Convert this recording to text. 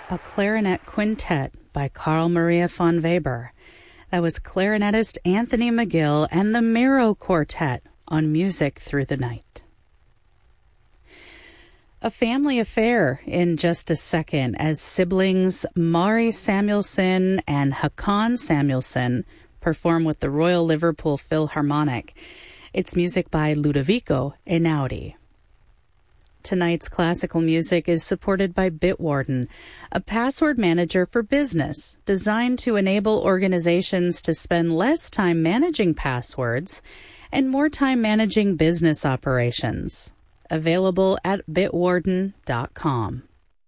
A Clarinet Quintet by Carl Maria von Weber. That was clarinetist Anthony McGill and the Miro Quartet on Music Through the Night. A family affair in just a second as siblings Mari Samuelson and Hakan Samuelson perform with the Royal Liverpool Philharmonic. It's music by Ludovico Einaudi. Tonight's classical music is supported by Bitwarden, a password manager for business designed to enable organizations to spend less time managing passwords and more time managing business operations. Available at bitwarden.com.